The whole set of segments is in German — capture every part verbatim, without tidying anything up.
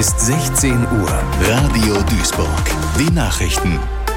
Ist sechzehn Uhr. Radio Duisburg. Die Nachrichten.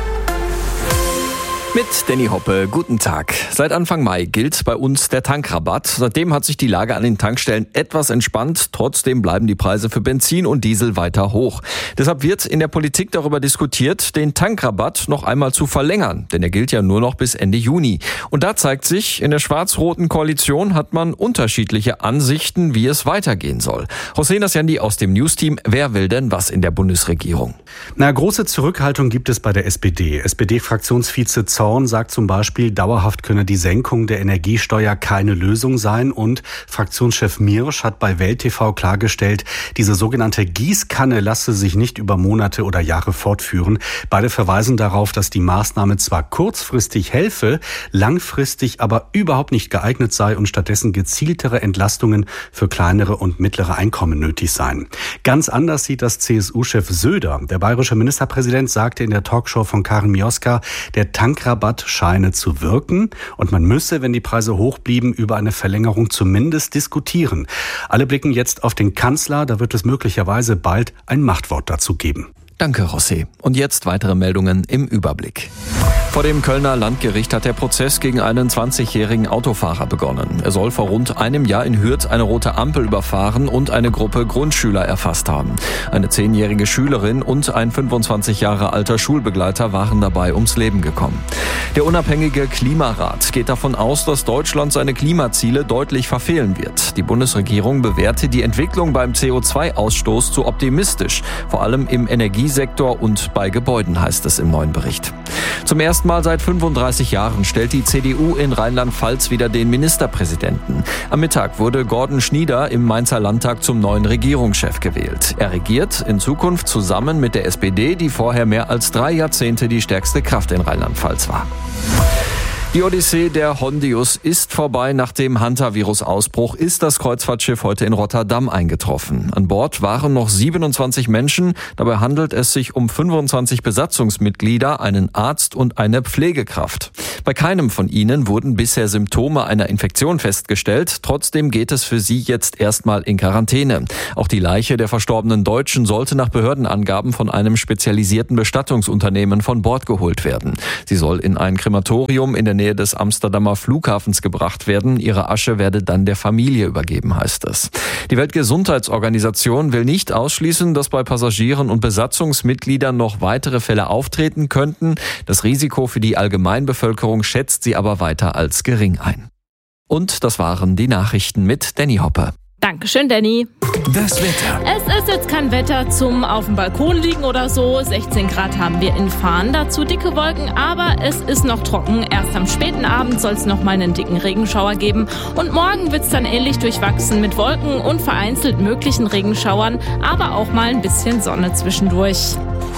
Mit Danny Hoppe, guten Tag. Seit Anfang Mai gilt bei uns der Tankrabatt. Seitdem hat sich die Lage an den Tankstellen etwas entspannt. Trotzdem bleiben die Preise für Benzin und Diesel weiter hoch. Deshalb wird in der Politik darüber diskutiert, den Tankrabatt noch einmal zu verlängern. Denn er gilt ja nur noch bis Ende Juni. Und da zeigt sich, in der schwarz-roten Koalition hat man unterschiedliche Ansichten, wie es weitergehen soll. Hossein Asjandi aus dem News-Team. Wer will denn was in der Bundesregierung? Na, große Zurückhaltung gibt es bei der S P D. S P D-Fraktionsvize Zorn sagt zum Beispiel, dauerhaft könne die Senkung der Energiesteuer keine Lösung sein. Und Fraktionschef Miersch hat bei Welt T V klargestellt, diese sogenannte Gießkanne lasse sich nicht über Monate oder Jahre fortführen. Beide verweisen darauf, dass die Maßnahme zwar kurzfristig helfe, langfristig aber überhaupt nicht geeignet sei und stattdessen gezieltere Entlastungen für kleinere und mittlere Einkommen nötig seien. Ganz anders sieht das C S U-Chef Söder. Der bayerische Ministerpräsident sagte in der Talkshow von Karin Mioska, der Tankrabatt scheine zu wirken und man müsse, wenn die Preise hoch blieben, über eine Verlängerung zumindest diskutieren. Alle blicken jetzt auf den Kanzler, da wird es möglicherweise bald ein Machtwort dazu geben. Danke, José. Und jetzt weitere Meldungen im Überblick. Vor dem Kölner Landgericht hat der Prozess gegen einen zwanzigjährigen Autofahrer begonnen. Er soll vor rund einem Jahr in Hürth eine rote Ampel überfahren und eine Gruppe Grundschüler erfasst haben. Eine zehnjährige Schülerin und ein fünfundzwanzig Jahre alter Schulbegleiter waren dabei ums Leben gekommen. Der unabhängige Klimarat geht davon aus, dass Deutschland seine Klimaziele deutlich verfehlen wird. Die Bundesregierung bewertet die Entwicklung beim C O zwei Ausstoß zu optimistisch, vor allem im Energiesektor und bei Gebäuden, heißt es im neuen Bericht. Zum ersten Mal seit fünfunddreißig Jahren stellt die C D U in Rheinland-Pfalz wieder den Ministerpräsidenten. Am Mittag wurde Gordon Schnieder im Mainzer Landtag zum neuen Regierungschef gewählt. Er regiert in Zukunft zusammen mit der S P D, die vorher mehr als drei Jahrzehnte die stärkste Kraft in Rheinland-Pfalz war. Die Odyssee der Hondius ist vorbei. Nach dem Hantavirus-Ausbruch ist das Kreuzfahrtschiff heute in Rotterdam eingetroffen. An Bord waren noch siebenundzwanzig Menschen. Dabei handelt es sich um fünfundzwanzig Besatzungsmitglieder, einen Arzt und eine Pflegekraft. Bei keinem von ihnen wurden bisher Symptome einer Infektion festgestellt. Trotzdem geht es für sie jetzt erstmal in Quarantäne. Auch die Leiche der verstorbenen Deutschen sollte nach Behördenangaben von einem spezialisierten Bestattungsunternehmen von Bord geholt werden. Sie soll in ein Krematorium in der Nähe des Amsterdamer Flughafens gebracht werden. Ihre Asche werde dann der Familie übergeben, heißt es. Die Weltgesundheitsorganisation will nicht ausschließen, dass bei Passagieren und Besatzungsmitgliedern noch weitere Fälle auftreten könnten. Das Risiko für die Allgemeinbevölkerung schätzt sie aber weiter als gering ein. Und das waren die Nachrichten mit Danny Hoppe. Dankeschön, Danny. Das Wetter. Es ist jetzt kein Wetter zum auf dem Balkon liegen oder so. sechzehn Grad haben wir in Fahn, dazu dicke Wolken, aber es ist noch trocken. Erst am späten Abend soll es noch mal einen dicken Regenschauer geben. Und morgen wird es dann ähnlich durchwachsen mit Wolken und vereinzelt möglichen Regenschauern, aber auch mal ein bisschen Sonne zwischendurch.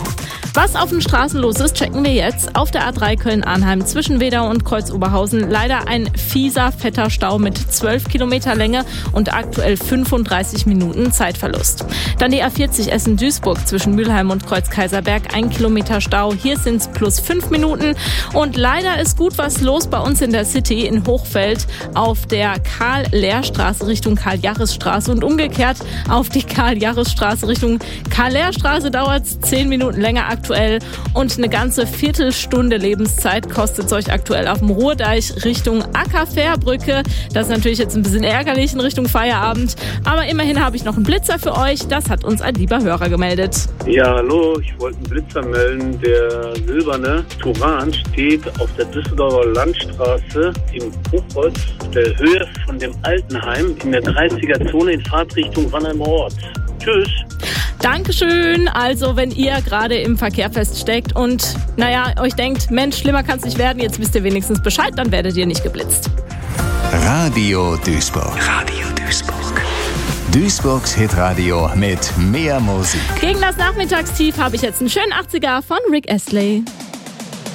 Was auf den Straßen los ist, checken wir jetzt. Auf der A drei Köln-Arnheim zwischen Wedau und Kreuz-Oberhausen leider ein fieser, fetter Stau mit zwölf Kilometer Länge und aktuell fünfunddreißig Minuten Zeitverlust. Dann die A vierzig Essen-Duisburg zwischen Mülheim und Kreuz-Kaiserberg, ein Kilometer Stau. Hier sind es plus fünf Minuten. Und leider ist gut was los bei uns in der City in Hochfeld auf der Karl-Lehr-Straße Richtung Karl-Jarres-Straße und umgekehrt auf die Karl-Jarres-Straße Richtung Karl-Lehr-Straße dauert es zehn Minuten länger aktuell. Und eine ganze Viertelstunde Lebenszeit kostet es euch aktuell auf dem Ruhrdeich Richtung Ackerfährbrücke. Das ist natürlich jetzt ein bisschen ärgerlich in Richtung Feierabend. Aber immerhin habe ich noch einen Blitzer für euch. Das hat uns ein lieber Hörer gemeldet. Ja, hallo, ich wollte einen Blitzer melden. Der silberne Turan steht auf der Düsseldorfer Landstraße im Hochholz, auf der Höhe von dem Altenheim in der dreißiger-Zone in Fahrtrichtung Wannheimer Ort. Tschüss. Dankeschön. Also, wenn ihr gerade im Verkehr feststeckt und, naja, euch denkt, Mensch, schlimmer kann es nicht werden, jetzt wisst ihr wenigstens Bescheid, dann werdet ihr nicht geblitzt. Radio Duisburg. Radio Duisburg. Duisburgs Hitradio mit mehr Musik. Gegen das Nachmittagstief habe ich jetzt einen schönen achtziger von Rick Astley.